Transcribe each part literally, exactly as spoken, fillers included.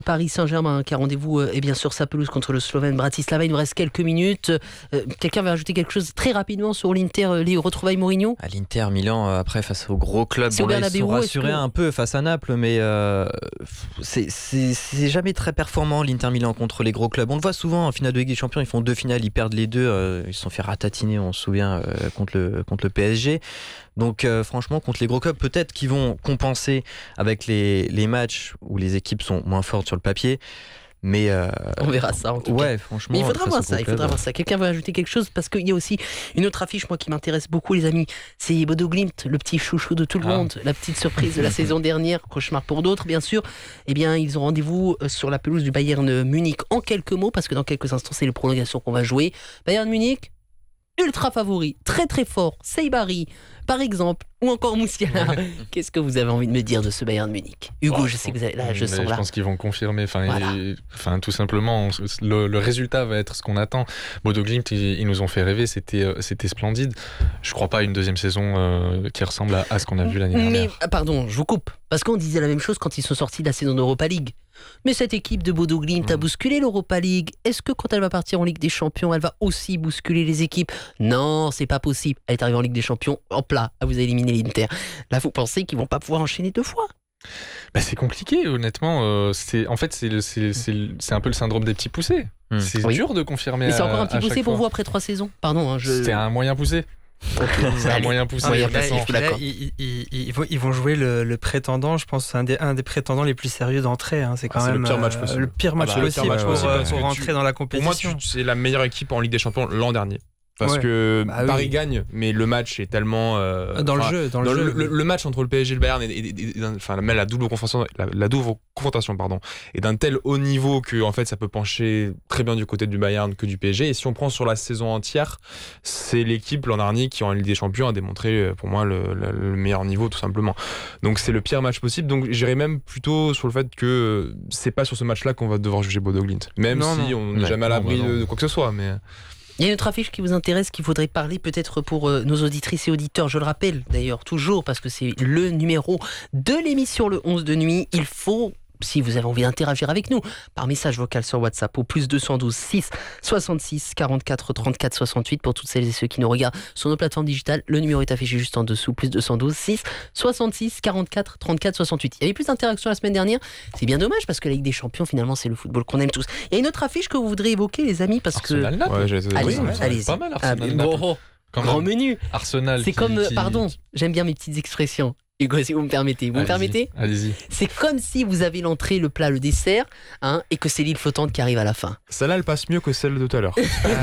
Paris Saint-Germain qui a rendez-vous et bien sûr sa pelouse contre le Slovène Bratislava. Il nous reste quelques minutes. Euh, quelqu'un va ajouter quelque chose très rapidement sur l'Inter, les retrouvailles Mourinho? À l'Inter Milan, après face au gros club, bon, là, ils sont rassurés que... un peu face à Naples, mais euh, c'est, c'est, c'est jamais très performant l'Inter Milan contre les gros clubs. On le voit souvent en finale de Ligue des Champions, ils font deux finales, ils perdent les deux, euh, ils se sont fait ratatiner, on se souvient, euh, contre, le, contre le P S G. Donc euh, franchement, contre les gros clubs, peut-être qu'ils vont compenser avec les, les matchs où les équipes sont moins fortes sur le papier. Mais euh... on verra ça en tout ouais, cas. Franchement, mais il faudra voir ça, il faudra voir ça. Quelqu'un veut ajouter quelque chose parce qu'il y a aussi une autre affiche moi qui m'intéresse beaucoup les amis, c'est Bodo Glimt, le petit chouchou de tout le ah. monde, la petite surprise de la saison dernière, cauchemar pour d'autres bien sûr. Eh bien, ils ont rendez-vous sur la pelouse du Bayern Munich en quelques mots parce que dans quelques instants c'est les prolongations qu'on va jouer. Bayern Munich ultra favori, très très fort, Seibari par exemple, ou encore Moussiala. Ouais. Qu'est-ce que vous avez envie de me dire de ce Bayern Munich? Hugo, oh, je sais que vous avez là, je sens là. Je pense qu'ils vont confirmer. Enfin, voilà. il, enfin tout simplement, le, le résultat va être ce qu'on attend. Bodo Glimt, ils, ils nous ont fait rêver. C'était, c'était splendide. Je crois pas à une deuxième saison euh, qui ressemble à, à ce qu'on a vu l'année dernière. Mais pardon, je vous coupe, parce qu'on disait la même chose quand ils sont sortis de la saison d'Europa League. Mais cette équipe de Bodo Glimt mmh. a bousculé l'Europa League. Est-ce que quand elle va partir en Ligue des Champions, elle va aussi bousculer les équipes? Non, c'est pas possible. Elle est arrivée en Ligue des Champions, hop là, vous avez éliminé l'Inter. Là, vous pensez qu'ils vont pas pouvoir enchaîner deux fois? Bah, c'est compliqué, honnêtement. Euh, c'est, en fait, c'est, le, c'est, c'est, c'est un peu le syndrome des petits poussés. Mmh. C'est oui. dur de confirmer. Mais c'est encore un petit à, à poussé pour fois. vous après trois saisons. Pardon. Hein, je... C'était un moyen poussé. C'est un moyen poussé. Ah, là, là, ils, ils, ils, vont, ils vont jouer le, le prétendant, je pense, un des, un des prétendants les plus sérieux d'entrée. Hein. C'est quand ah, même c'est le pire match possible. Euh, le pire match ah bah, possible, pire match possible pour, pour rentrer tu, dans la compétition. Pour moi, tu, c'est la meilleure équipe en Ligue des Champions l'an dernier. Parce ouais. que bah, Paris oui. gagne, mais le match est tellement euh, dans le jeu, dans, dans le, le jeu. Le, le match entre le P S G et le Bayern, est, enfin la, la double confrontation, la, la double confrontation, pardon, est d'un tel haut niveau que en fait ça peut pencher très bien du côté du Bayern que du P S G. Et si on prend sur la saison entière, c'est l'équipe l'an dernier qui en Ligue des Champions a démontré pour moi le, le, le meilleur niveau tout simplement. Donc c'est le pire match possible. Donc j'irais même plutôt sur le fait que c'est pas sur ce match-là qu'on va devoir juger Bodo Glimt, même non, si non. on n'est ouais, jamais à l'abri non, non. de quoi que ce soit, mais. Il y a une autre affiche qui vous intéresse, qu'il faudrait parler peut-être pour euh, nos auditrices et auditeurs. Je le rappelle d'ailleurs toujours parce que c'est le numéro de l'émission le onze de nuit. Il faut, si vous avez envie d'interagir avec nous, par message vocal sur WhatsApp au plus deux cent douze six soixante-six quarante-quatre trente-quatre soixante-huit pour toutes celles et ceux qui nous regardent sur nos plateformes digitales. Le numéro est affiché juste en dessous, plus deux cent douze six soixante-six quarante-quatre trente-quatre soixante-huit. Il y avait plus d'interactions la semaine dernière. C'est bien dommage parce que la Ligue des Champions, finalement, c'est le football qu'on aime tous. Il y a une autre affiche que vous voudriez évoquer, les amis, parce Arsenal, que... Ouais, allez-y, allez-y. Ouais, allez-y. Pas mal, Arsenal. Ah, bon, grand menu. Arsenal. C'est qui, comme, qui... pardon, j'aime bien mes petites expressions. Hugo, si vous me permettez. Vous allez-y, me permettez allez-y. C'est comme si vous avez l'entrée, le plat, le dessert, hein, et que c'est l'île flottante qui arrive à la fin. Celle-là, elle passe mieux que celle de tout à l'heure.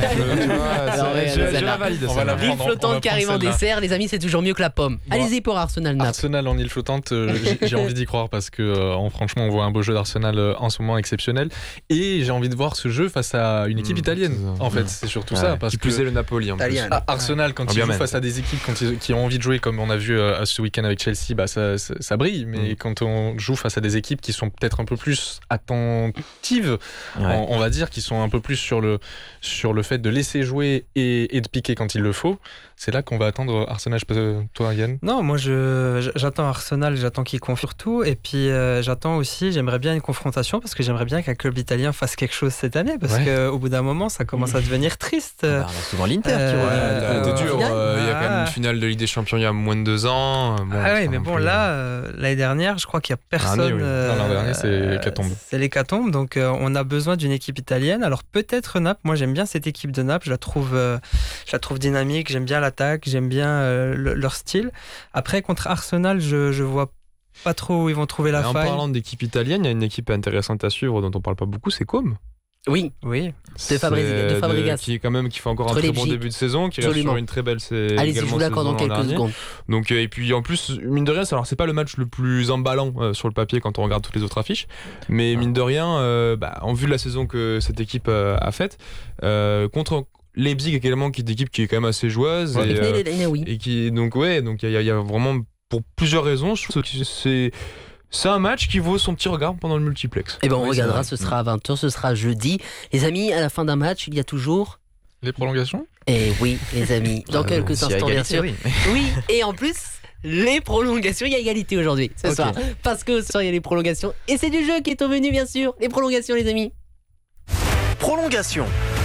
L'île flottante qui arrive en dessert, les amis, c'est toujours mieux que la pomme. Bon. Allez-y pour Arsenal. Naples. Arsenal en île flottante, euh, j'ai, j'ai envie d'y croire parce que euh, franchement, on voit un beau jeu d'Arsenal euh, en ce moment exceptionnel. Et j'ai envie de voir ce jeu face à une équipe mmh, italienne. En fait, c'est surtout ouais. ça. Parce qui plus est le Napoli. En plus. Ah, Arsenal, quand il joue face à des équipes quand ils, qui ont envie de jouer, comme on a vu euh, ce week-end avec Chelsea, bah, ça, ça, ça brille. Mais mmh. quand on joue face à des équipes qui sont peut-être un peu plus attentives, ouais. on, on va dire, qui sont un peu plus sur le, sur le fait de laisser jouer et, et de piquer quand il le faut, c'est là qu'on va attendre Arsenal. Toi, Yann? Non, moi je, j'attends Arsenal, j'attends qu'il confirme tout. Et puis euh, j'attends aussi, j'aimerais bien une confrontation parce que j'aimerais bien qu'un club italien fasse quelque chose cette année. Parce ouais. qu'au bout d'un moment, ça commence à devenir triste. Ah bah, on a souvent l'Inter euh, qui revient. Ouais, c'est dur. Il euh, y a quand même une finale de Ligue des Champions il y a moins de deux ans. Bon, ah oui, mais bon, plus... là, euh, l'année dernière, je crois qu'il n'y a personne. Ah, oui. euh, non, l'an dernier, c'est l'hécatombe. C'est l'hécatombe. Donc euh, on a besoin d'une équipe italienne. Alors peut-être Naples. Moi, j'aime bien cette équipe de Naples. Je la trouve, euh, je la trouve dynamique. J'aime bien l'attaque. J'aime bien euh, le, leur style. Après, contre Arsenal, je, je vois pas trop où ils vont trouver la en faille. En parlant d'équipe italienne, il y a une équipe intéressante à suivre dont on parle pas beaucoup, c'est Com. Oui, oui. De, Fabri- de Fabregas. De, qui est quand même qui fait encore Entre un très Leipzig. bon début de saison, qui Absolument. reste sur une très belle saison. Allez-y, je vous l'accorde dans quelques dernier. secondes. Donc et puis en plus mine de rien, alors c'est pas le match le plus emballant euh, sur le papier quand on regarde toutes les autres affiches, mais mine de rien, euh, bah, en vue de la saison que cette équipe euh, a faite euh, contre Leipzig également, qui est une équipe qui est quand même assez joueuse ouais, et, euh, et, oui. et qui donc ouais donc il y, y a vraiment pour plusieurs raisons, je trouve que c'est C'est un match qui vaut son petit regard pendant le multiplex. Et ben on oui, regardera, ce sera à vingt heures, ce sera jeudi. Les amis, à la fin d'un match, il y a toujours... Les prolongations ? Eh oui, les amis, dans euh, quelques instants, bien sûr. Oui. oui, et en plus... les prolongations. Il y a égalité aujourd'hui ce okay. soir. Parce que ce soir, il y a les prolongations. Et c'est du jeu qui est au menu, bien sûr. Les prolongations, les amis. Prolongation.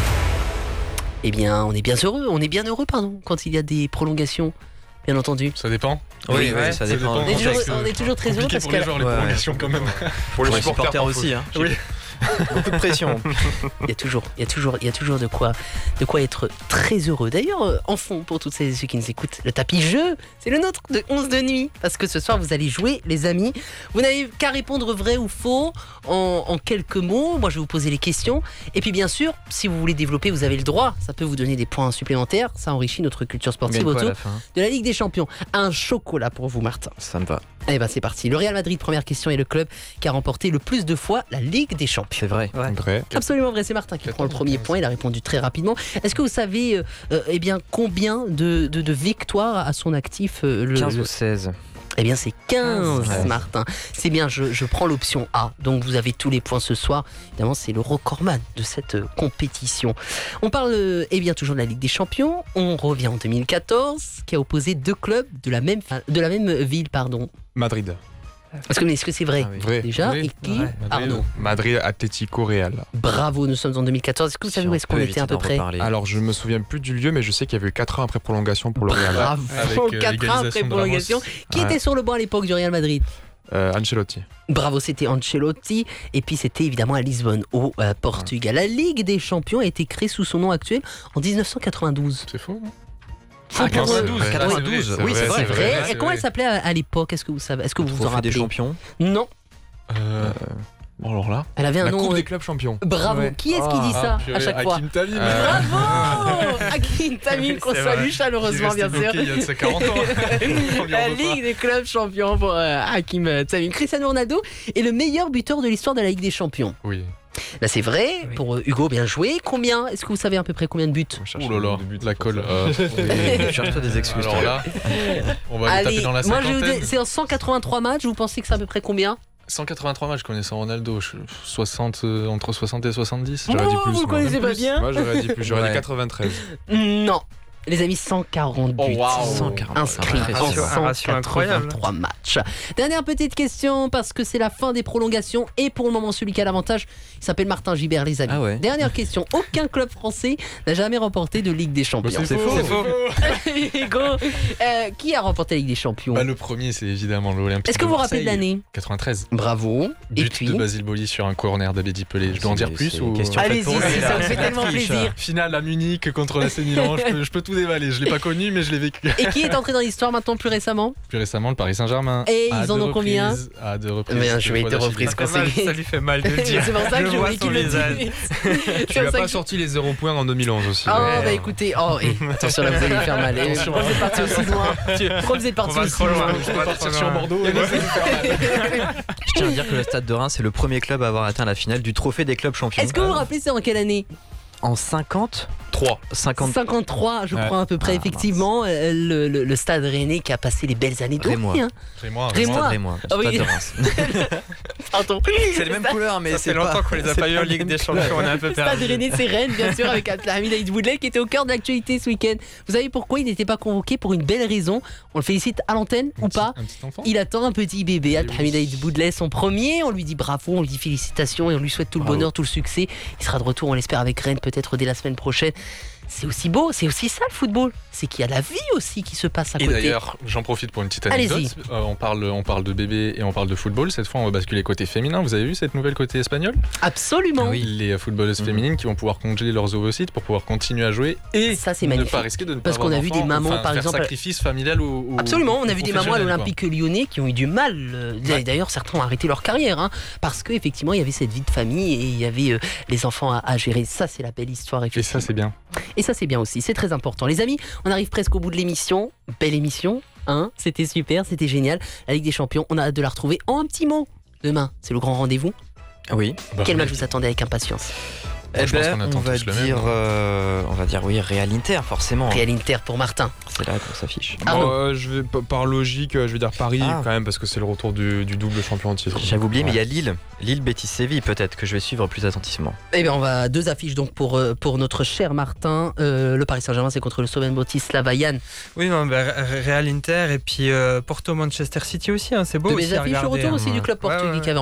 Eh bien, on est bien heureux. On est bien heureux, pardon, quand il y a des prolongations. Bien entendu. Ça dépend. Oui, oui, ouais, ça, ça dépend. dépend. On est toujours, on est toujours très heureux parce pour que les joueurs, les ouais, prolongations quand même. Pour les supporters aussi. Hein. Oui. Beaucoup de pression. il y a toujours, il y a toujours, il y a toujours de quoi, de quoi être très heureux. D'ailleurs, en fond, pour toutes celles et ceux qui nous écoutent, le tapis jeu, c'est le nôtre de onze de nuit. Parce que ce soir, vous allez jouer, les amis. Vous n'avez qu'à répondre vrai ou faux en, en quelques mots. Moi, je vais vous poser les questions. Et puis, bien sûr, si vous voulez développer, vous avez le droit. Ça peut vous donner des points supplémentaires. Ça enrichit notre culture sportive autour de la Ligue des Champions. Un chocolat pour vous, Martin. Ça me va. Eh ben, c'est parti. Le Real Madrid, première question, est le club qui a remporté le plus de fois la Ligue des Champions. C'est vrai. Ouais. Vrai. Absolument vrai, c'est Martin qui prend le premier point, il a répondu très rapidement. Est-ce que vous savez euh, euh, eh bien, combien de, de, de victoires à son actif euh, le, quinze le... ou seize. Eh bien c'est quinze, ouais. Martin. C'est bien, je, je prends l'option A, donc vous avez tous les points ce soir. Évidemment, c'est le recordman de cette euh, compétition. On parle euh, eh bien, toujours de la Ligue des Champions. On revient en deux mille quatorze, qui a opposé deux clubs de la même, de la même ville. Pardon. Madrid. Est-ce que, est-ce que c'est vrai, Ah oui. Vrai. déjà Oui. Et qui Ouais. Arnaud. Madrid, Atlético Real. Bravo, nous sommes en deux mille quatorze. Est-ce que vous savez où est-ce qu'on était à peu près? Alors, je me souviens plus du lieu, mais je sais qu'il y avait eu quatre ans après prolongation pour le Real. Bravo, Avec, euh, quatre ans l'égalisation après de prolongation. Ramos. Qui Ouais. était sur le banc à l'époque du Real Madrid? Euh, Ancelotti. Bravo, c'était Ancelotti. Et puis c'était évidemment à Lisbonne, au euh, Portugal. La Ligue des Champions a été créée sous son nom actuel en dix-neuf cent quatre-vingt-douze. C'est faux, non Faut Ah, pour eux. quatre-vingt-douze, quatre-vingt-douze, oui, c'est C'est vrai. vrai. c'est Et comment vrai. elle s'appelait à, à l'époque? Est-ce que vous savez? Est-ce que vous vous en Trophée des rappelez? champions. Non, Euh, Bon, alors là. elle avait un La nom. Coupe euh, des clubs champions. Bravo. Ouais. Qui est-ce qui dit ça à chaque fois? Hakim Tamim. Euh, Bravo Hakim Tamim, qu'on C'est salue vrai. chaleureusement, bien sûr. Il y a de ses quarante ans. On lui La en veut pas. Ligue des clubs champions pour euh, Hakim Tamim. Cristiano Ronaldo est le meilleur buteur de l'histoire de la Ligue des Champions. Oui. Là, c'est vrai. Oui. Pour euh, Hugo, bien joué. Combien? Est-ce que vous savez à peu près combien de buts? On cherche Ouh là là, le but de la colle. Euh, Euh, Cherche-toi des excuses. Alors là, on va aller taper dans la moi je vous cinquantaine. dis, c'est en cent quatre-vingt-trois matchs. Vous pensez que c'est à peu près combien? cent quatre-vingt-trois matchs connaissant Ronaldo, je- soixante, euh, entre soixante et soixante-dix. Oh, J'aurais dit plus. vous le moi. connaissez pas bien? Moi, j'aurais dit plus. J'aurais Ouais. dit quatre-vingt-treize. Non. Les amis, cent quarante buts. Oh, waouh. cent quarante. Inscrits Un en ratio- un ratio cent incroyable. quatre-vingt-trois matchs. Dernière petite question, parce que c'est la fin des prolongations et pour le moment celui qui a l'avantage, il s'appelle Martin Gibert, les amis. Ah ouais. Dernière question, aucun club français n'a jamais remporté de Ligue des Champions. C'est faux. C'est faux. Hugo, euh, qui a remporté la Ligue des Champions? Bah, le premier, c'est évidemment l'Olympique. Est-ce que de vous vous rappelez de Marseille, l'année? quatre-vingt-treize. Bravo. Et But puis de Basile Boli sur un corner d'Abedi Pelé. Je dois en dire C'est- plus c'est ou une question. Allez-y, pour lui, si là. ça me fait tellement Triche, plaisir. Finale à Munich contre l'A C Milan. je, peux, je peux tout dévaler. Je l'ai pas connu, mais je l'ai vécu. Et qui est entré dans l'histoire maintenant plus récemment? Plus récemment, le Paris Saint-Germain. Et À ils en deux ont combien? reprises, À deux reprises. Bien deux joué, fois deux d'affilée. reprises. Ça fait mal, ça lui fait mal de le dire. C'est pour ça que Je je vois voulais son qu'il le visage. dise. Tu C'est n'as pour ça pas que- sorti les zéro points en deux mille onze aussi. Oh Ouais. bah écoutez, oh et attention là vous allez faire mal. Attention, Pourquoi vous êtes parti aussi loin? Pourquoi vous êtes On parti va aussi trop loin. loin? On va trop Sur loin. Bordeaux. et là, ça nous fait mal. Je tiens à dire que le Stade de Reims c'est le premier club à avoir atteint la finale du trophée des clubs champions. Est-ce que vous vous rappelez c'est en quelle année? En cinquante trois. cinquante cinquantre-trois je Ouais. crois à peu près Ah, effectivement euh, le, le- le Stade Rennais qui a passé les belles années Rémois. dorées, hein. Rémois, Rémois. Stade Rémois, Ah oui. Stade de Reims. Pardon. C'est les mêmes couleurs mais Ça c'est fait pas- longtemps qu'on les a c'est pas eu en pas Ligue les des mêmes Champions, on est un peu Le Stade perdu. Rennais c'est Rennes bien sûr avec Abdelhamid Aïd Boudlel qui était au cœur de l'actualité ce week-end. Vous savez pourquoi il n'était pas convoqué? Pour une belle raison. On le félicite à l'antenne Un ou petit- pas? Un petit enfant. Il attend un petit bébé, oui. Abdelhamid Aïd Boudlel, son premier. On lui dit bravo, on lui dit félicitations et on lui souhaite tout le Bravo. bonheur, tout le succès. Il sera de retour, on l'espère, avec Rennes peut-être dès la semaine prochaine. C'est aussi beau, c'est aussi ça le football. C'est qu'il y a la vie aussi qui se passe à Et côté. d'ailleurs, j'en profite pour une petite Allez-y. anecdote. Euh, on, parle, on parle de bébé et on parle de football. Cette fois, on va basculer côté féminin. Vous avez vu cette nouvelle côté espagnol? Absolument. Ah oui. Les footballeuses Mhm. féminines qui vont pouvoir congeler leurs ovocytes pour pouvoir continuer à jouer et Ça c'est ne magnifique. pas risquer de ne Parce pas qu'on avoir a vu d'enfant, des mamans, enfin, par faire exemple- sacrifice familial ou, ou- Absolument, on a ou vu des mamans à professionnel, l'Olympique Lyonnais qui ont eu du mal. euh, Ouais. D'ailleurs, certains ont arrêté leur carrière hein, parce qu'effectivement, il y avait cette vie de famille et il y avait euh, les enfants à, à gérer. Ça, c'est la belle histoire. quoi. Et ça, c'est bien. Et ça, c'est bien aussi. C'est très important. Les amis, on arrive presque au bout de l'émission. Belle émission. Hein, c'était super, c'était génial. La Ligue des Champions, on a hâte de la retrouver. En un petit mot, demain, c'est le grand rendez-vous. Oui. Bah, Quel match vous attendez avec impatience? Eh ben, on, on va dire, euh, on va dire oui, Real Inter forcément. Real Inter pour Martin. C'est là qu'on s'affiche. Bon, euh, je vais par logique, je vais dire Paris ah. quand même parce que c'est le retour du, du double champion en titre. J'avais oublié, ouais. mais il y a Lille, Lille, Betis, Séville peut-être que je vais suivre plus attentivement. Eh bien, on va deux affiches donc pour pour notre cher Martin. Euh, le Paris Saint-Germain, c'est contre le Slovan Bratislava. Yann. Oui, non, bah, Real Inter et puis euh, Porto Manchester City aussi. Hein, c'est beau. De aussi mes affiches au retour hein. aussi du club portugais. Ouais, ouais, ouais.